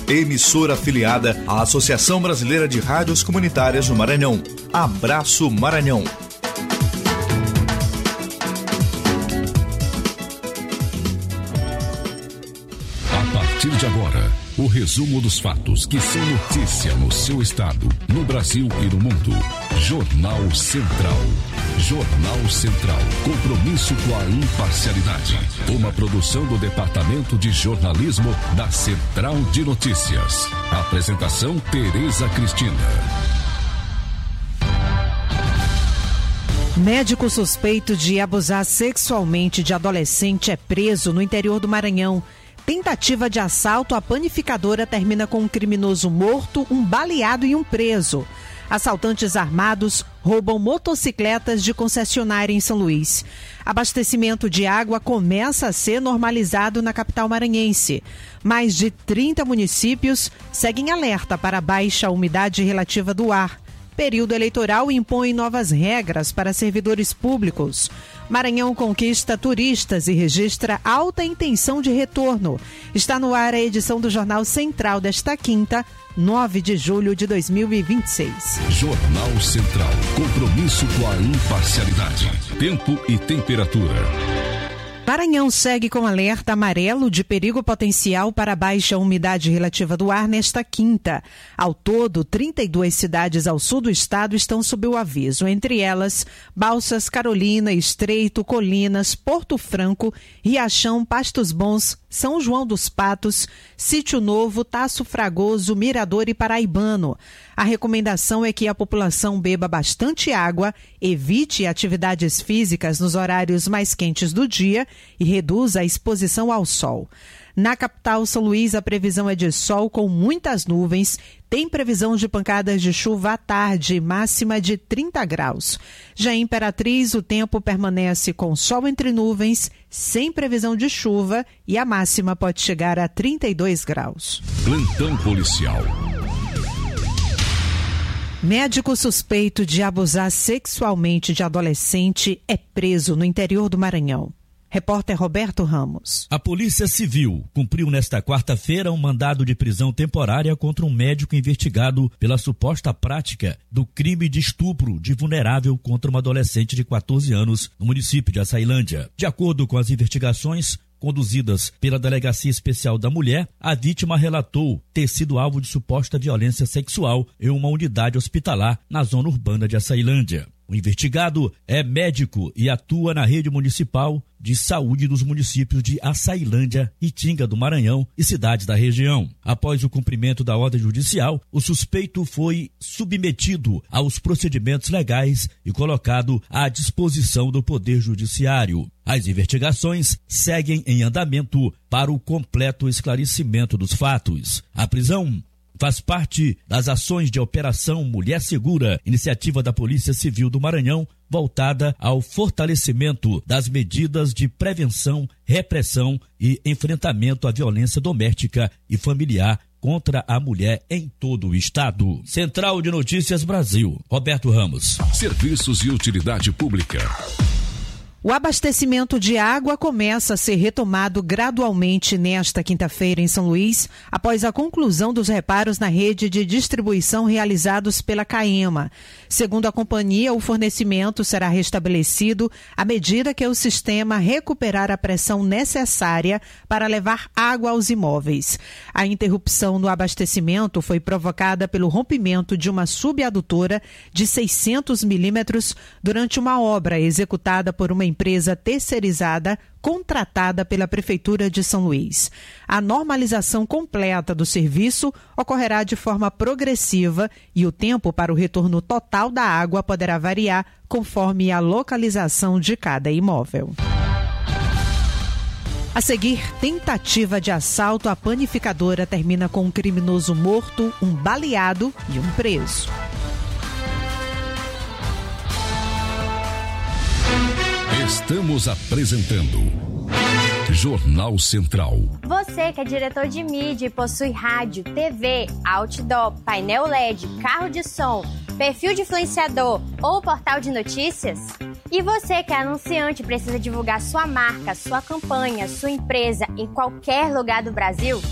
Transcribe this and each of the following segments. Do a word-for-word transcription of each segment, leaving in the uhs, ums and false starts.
Emissora afiliada à Associação Brasileira de Rádios Comunitárias do Maranhão. Abraço Maranhão. A partir de agora, o resumo dos fatos que são notícia no seu estado, no Brasil e no mundo. Jornal Central. Jornal Central. Compromisso com a imparcialidade. Uma produção do Departamento de Jornalismo da Central de Notícias. Apresentação Tereza Cristina. Médico suspeito de abusar sexualmente de adolescente é preso no interior do Maranhão. Tentativa de assalto à panificadora termina com um criminoso morto, um baleado e um preso. Assaltantes armados roubam motocicletas de concessionária em São Luís. Abastecimento de água começa a ser normalizado na capital maranhense. Mais de trinta municípios seguem alerta para a baixa umidade relativa do ar. Período eleitoral impõe novas regras para servidores públicos. Maranhão conquista turistas e registra alta intenção de retorno. Está no ar a edição do Jornal Central desta quinta, nove de julho de dois mil e vinte e seis. Jornal Central. Compromisso com a imparcialidade. Tempo e temperatura. Maranhão segue com alerta amarelo de perigo potencial para baixa umidade relativa do ar nesta quinta. Ao todo, trinta e duas cidades ao sul do estado estão sob o aviso, entre elas Balsas, Carolina, Estreito, Colinas, Porto Franco, Riachão, Pastos Bons, São João dos Patos, Sítio Novo, Taço Fragoso, Mirador e Paraibano. A recomendação é que a população beba bastante água, evite atividades físicas nos horários mais quentes do dia e reduza a exposição ao sol. Na capital São Luís, a previsão é de sol com muitas nuvens. Tem previsão de pancadas de chuva à tarde, máxima de trinta graus. Já em Imperatriz, o tempo permanece com sol entre nuvens, sem previsão de chuva, e a máxima pode chegar a trinta e dois graus. Plantão policial. Médico suspeito de abusar sexualmente de adolescente é preso no interior do Maranhão. Repórter Roberto Ramos. A Polícia Civil cumpriu nesta quarta-feira um mandado de prisão temporária contra um médico investigado pela suposta prática do crime de estupro de vulnerável contra uma adolescente de quatorze anos no município de Açailândia. De acordo com as investigações conduzidas pela Delegacia Especial da Mulher, a vítima relatou ter sido alvo de suposta violência sexual em uma unidade hospitalar na zona urbana de Açailândia. O investigado é médico e atua na rede municipal de saúde dos municípios de Açailândia, Itinga do Maranhão e cidades da região. Após o cumprimento da ordem judicial, o suspeito foi submetido aos procedimentos legais e colocado à disposição do Poder Judiciário. As investigações seguem em andamento para o completo esclarecimento dos fatos. A prisão faz parte das ações de Operação Mulher Segura, iniciativa da Polícia Civil do Maranhão, voltada ao fortalecimento das medidas de prevenção, repressão e enfrentamento à violência doméstica e familiar contra a mulher em todo o estado. Central de Notícias Brasil, Roberto Ramos. Serviços e utilidade pública. O abastecimento de água começa a ser retomado gradualmente nesta quinta-feira em São Luís, após a conclusão dos reparos na rede de distribuição realizados pela CAEMA. Segundo a companhia, o fornecimento será restabelecido à medida que o sistema recuperar a pressão necessária para levar água aos imóveis. A interrupção no abastecimento foi provocada pelo rompimento de uma subadutora de seiscentos milímetros durante uma obra executada por uma empresa terceirizada contratada pela Prefeitura de São Luís. A normalização completa do serviço ocorrerá de forma progressiva e o tempo para o retorno total da água poderá variar conforme a localização de cada imóvel. A seguir, tentativa de assalto à panificadora termina com um criminoso morto, um baleado e um preso. Estamos apresentando Jornal Central. Você que é diretor de mídia e possui rádio, T V, outdoor, painel L E D, carro de som, perfil de influenciador ou portal de notícias? E você que é anunciante e precisa divulgar sua marca, sua campanha, sua empresa em qualquer lugar do Brasil?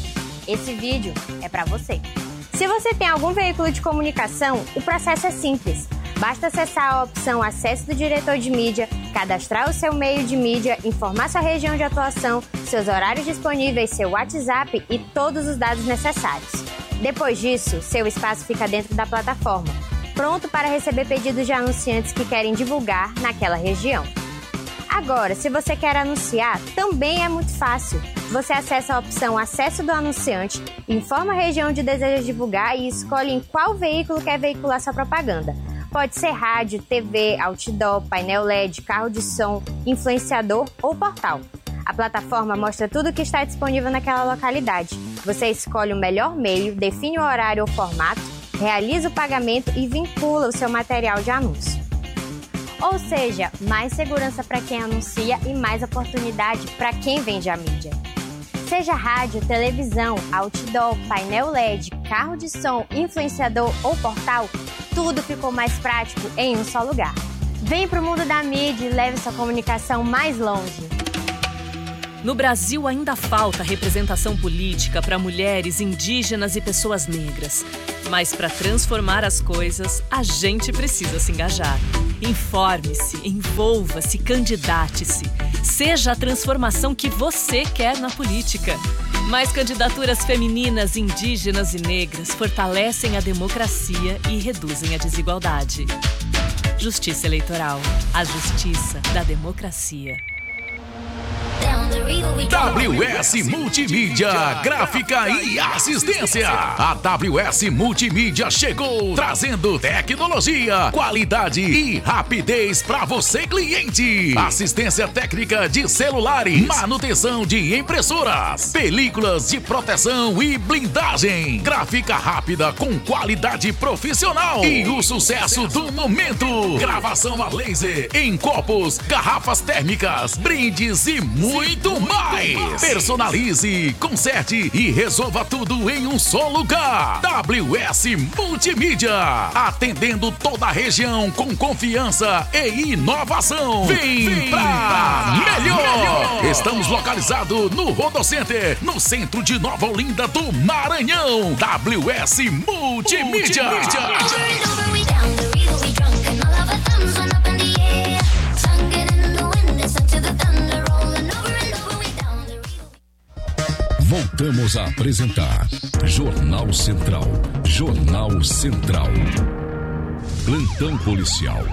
esse vídeo é para você. Se você tem algum veículo de comunicação, o processo é simples. Basta acessar a opção Acesso do Diretor de Mídia, cadastrar o seu meio de mídia, informar sua região de atuação, seus horários disponíveis, seu WhatsApp e todos os dados necessários. Depois disso, seu espaço fica dentro da plataforma, pronto para receber pedidos de anunciantes que querem divulgar naquela região. Agora, se você quer anunciar, também é muito fácil. Você acessa a opção Acesso do Anunciante, informa a região onde deseja divulgar e escolhe em qual veículo quer veicular sua propaganda. Pode ser rádio, T V, outdoor, painel L E D, carro de som, influenciador ou portal. A plataforma mostra tudo o que está disponível naquela localidade. Você escolhe o melhor meio, define o horário ou formato, realiza o pagamento e vincula o seu material de anúncio. Ou seja, mais segurança para quem anuncia e mais oportunidade para quem vende a mídia. Seja rádio, televisão, outdoor, painel L E D, carro de som, influenciador ou portal, tudo ficou mais prático em um só lugar. Vem para o mundo da mídia e leve sua comunicação mais longe. No Brasil ainda falta representação política para mulheres, indígenas e pessoas negras. Mas para transformar as coisas, a gente precisa se engajar. Informe-se, envolva-se, candidate-se. Seja a transformação que você quer na política. Mais candidaturas femininas, indígenas e negras fortalecem a democracia e reduzem a desigualdade. Justiça Eleitoral. A justiça da democracia. W S Multimídia, gráfica e assistência. A W S Multimídia chegou trazendo tecnologia, qualidade e rapidez para você, cliente. Assistência técnica de celulares, manutenção de impressoras, películas de proteção e blindagem, gráfica rápida com qualidade profissional e o sucesso do momento. Gravação a laser em copos, garrafas térmicas, brindes e muito mais. Personalize, conserte e resolva tudo em um só lugar. W S Multimídia, atendendo toda a região com confiança e inovação. Vem, Vem pra melhor. melhor! Estamos localizados no Rodocenter, no centro de Nova Olinda do Maranhão. W S Multimídia. Multimídia. Voltamos a apresentar Jornal Central. Jornal Central. Plantão policial.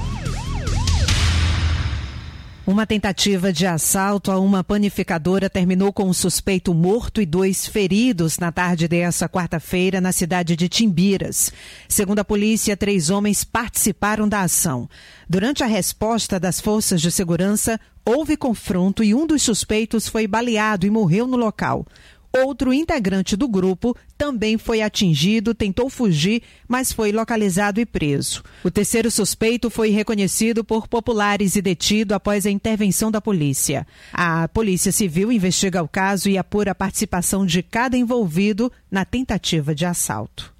Uma tentativa de assalto a uma panificadora terminou com um suspeito morto e dois feridos na tarde dessa quarta-feira na cidade de Timbiras. Segundo a polícia, três homens participaram da ação. Durante a resposta das forças de segurança, houve confronto e um dos suspeitos foi baleado e morreu no local. Outro integrante do grupo também foi atingido, tentou fugir, mas foi localizado e preso. O terceiro suspeito foi reconhecido por populares e detido após a intervenção da polícia. A Polícia Civil investiga o caso e apura a participação de cada envolvido na tentativa de assalto.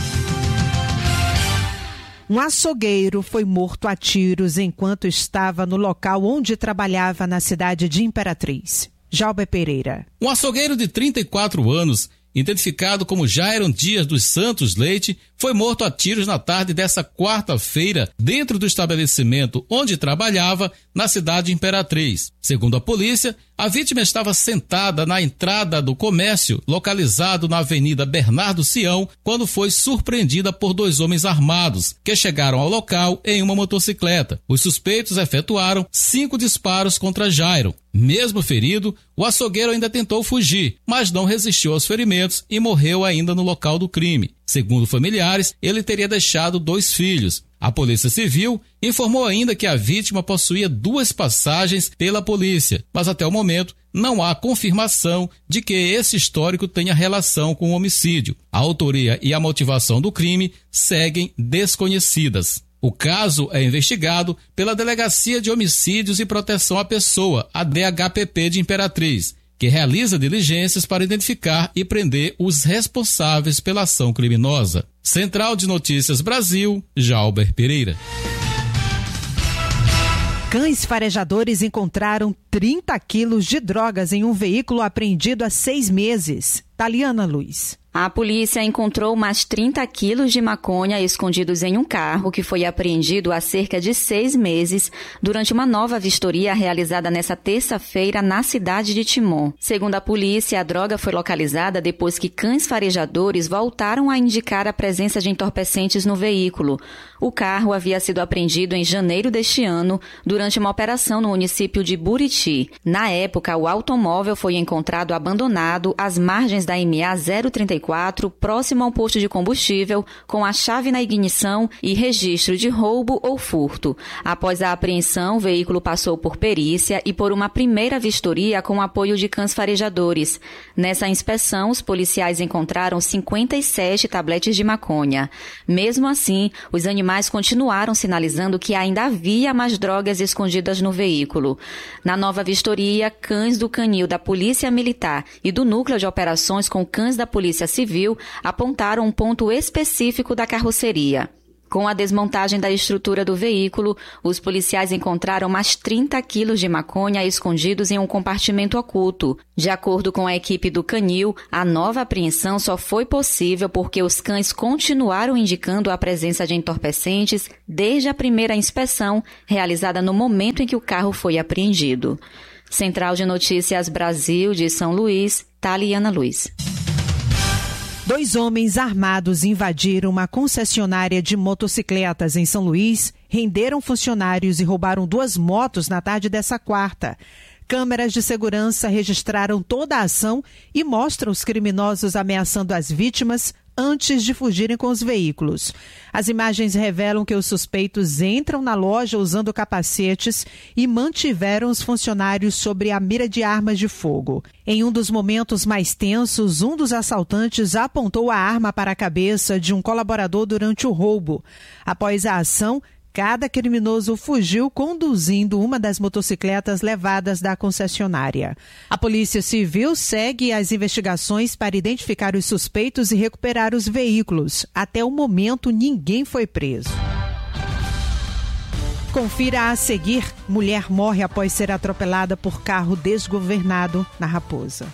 Um açougueiro foi morto a tiros enquanto estava no local onde trabalhava na cidade de Imperatriz. Jalber Pereira. Um açougueiro de trinta e quatro anos, identificado como Jairon Dias dos Santos Leite, foi morto a tiros na tarde dessa quarta-feira dentro do estabelecimento onde trabalhava na cidade de Imperatriz. Segundo a polícia, a vítima estava sentada na entrada do comércio, localizado na Avenida Bernardo Sião, quando foi surpreendida por dois homens armados, que chegaram ao local em uma motocicleta. Os suspeitos efetuaram cinco disparos contra Jairon. Mesmo ferido, o açougueiro ainda tentou fugir, mas não resistiu aos ferimentos e morreu ainda no local do crime. Segundo familiares, ele teria deixado dois filhos. A Polícia Civil informou ainda que a vítima possuía duas passagens pela polícia, mas até o momento não há confirmação de que esse histórico tenha relação com o homicídio. A autoria e a motivação do crime seguem desconhecidas. O caso é investigado pela Delegacia de Homicídios e Proteção à Pessoa, a D H P P de Imperatriz, que realiza diligências para identificar e prender os responsáveis pela ação criminosa. Central de Notícias Brasil, Jalber Pereira. Cães farejadores encontraram trinta quilos de drogas em um veículo apreendido há seis meses. Taliana Luiz. A polícia encontrou mais trinta quilos de maconha escondidos em um carro que foi apreendido há cerca de seis meses durante uma nova vistoria realizada nesta terça-feira na cidade de Timon. Segundo a polícia, a droga foi localizada depois que cães farejadores voltaram a indicar a presença de entorpecentes no veículo. O carro havia sido apreendido em janeiro deste ano durante uma operação no município de Buriti. Na época, o automóvel foi encontrado abandonado às margens da M A zero trinta e quatro, próximo ao posto de combustível, com a chave na ignição e registro de roubo ou furto. Após a apreensão, o veículo passou por perícia e por uma primeira vistoria com apoio de cães farejadores. Nessa inspeção, os policiais encontraram cinquenta e sete tabletes de maconha. Mesmo assim, os animais continuaram sinalizando que ainda havia mais drogas escondidas no veículo. Na nova vistoria, cães do canil da Polícia Militar e do Núcleo de Operações com cães da Polícia Civil apontaram um ponto específico da carroceria. Com a desmontagem da estrutura do veículo, os policiais encontraram mais trinta quilos de maconha escondidos em um compartimento oculto. De acordo com a equipe do canil, a nova apreensão só foi possível porque os cães continuaram indicando a presença de entorpecentes desde a primeira inspeção, realizada no momento em que o carro foi apreendido. Central de Notícias Brasil de São Luís, Taliana Luiz. Dois homens armados invadiram uma concessionária de motocicletas em São Luís, renderam funcionários e roubaram duas motos na tarde dessa quarta. Câmeras de segurança registraram toda a ação e mostram os criminosos ameaçando as vítimas antes de fugirem com os veículos. As imagens revelam que os suspeitos entram na loja usando capacetes e mantiveram os funcionários sob a mira de armas de fogo. Em um dos momentos mais tensos, um dos assaltantes apontou a arma para a cabeça de um colaborador durante o roubo. Após a ação, cada criminoso fugiu conduzindo uma das motocicletas levadas da concessionária. A Polícia Civil segue as investigações para identificar os suspeitos e recuperar os veículos. Até o momento, ninguém foi preso. Confira a seguir: mulher morre após ser atropelada por carro desgovernado na Raposa.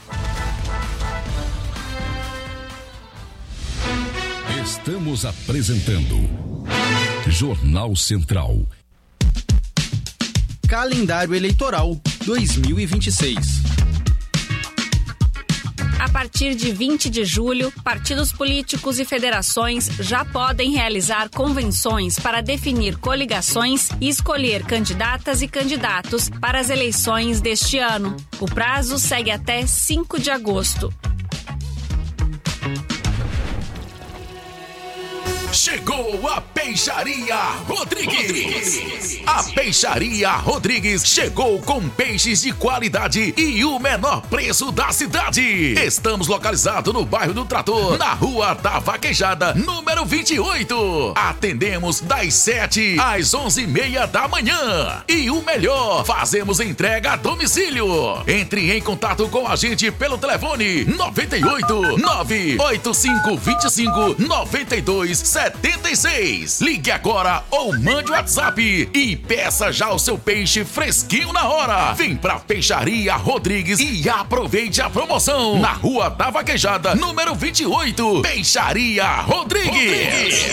Estamos apresentando Jornal Central. Calendário Eleitoral dois mil e vinte e seis. A partir de vinte de julho, partidos políticos e federações já podem realizar convenções para definir coligações e escolher candidatas e candidatos para as eleições deste ano. O prazo segue até cinco de agosto. Chegou a Peixaria Rodrigues. A Peixaria Rodrigues chegou com peixes de qualidade e o menor preço da cidade. Estamos localizados no bairro do Trator, na Rua da Vaquejada, número vinte e oito. Atendemos das sete às onze e meia da manhã. E o melhor, fazemos entrega a domicílio. Entre em contato com a gente pelo telefone nove oito nove oito cinco dois cinco nove dois setenta e seis. Ligue agora ou mande o WhatsApp e peça já o seu peixe fresquinho na hora. Vem pra Peixaria Rodrigues e aproveite a promoção na Rua da Vaquejada, número vinte e oito. Peixaria Rodrigues. Rodrigues.